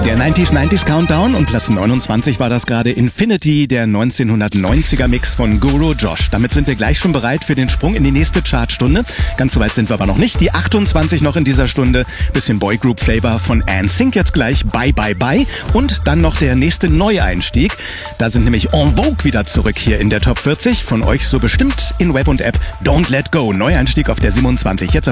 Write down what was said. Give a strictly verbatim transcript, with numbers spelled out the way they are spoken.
Der neunziger neunziger Countdown und Platz neunundzwanzig war das gerade Infinity, der neunzehnhundertneunziger Mix von Guru Josh. Damit sind wir gleich schon bereit für den Sprung in die nächste Chartstunde. Ganz so weit sind wir aber noch nicht. Die achtundzwanzig noch in dieser Stunde. Bisschen Boygroup Flavor von N Sync jetzt gleich. Bye, bye, bye. Und dann noch der nächste Neueinstieg. Da sind nämlich En Vogue wieder zurück hier in der Top vierzig. Von euch so bestimmt in Web und App. Don't Let Go. Neueinstieg auf der siebenundzwanzig. Jetzt